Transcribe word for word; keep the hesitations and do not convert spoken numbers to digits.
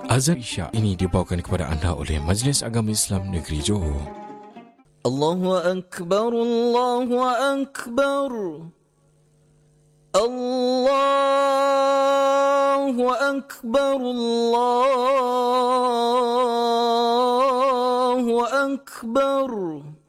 Azan Isya ini dibawakan kepada anda oleh Majlis Agama Islam Negeri Johor. Allahu Akbar, Allahu Akbar, Allahu Akbar, Allahu Akbar.